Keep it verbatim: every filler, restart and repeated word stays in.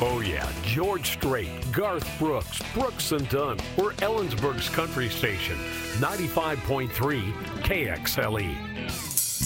Oh yeah, George Strait, Garth Brooks, Brooks and Dunn. We're Ellensburg's country station, ninety-five point three K X L E.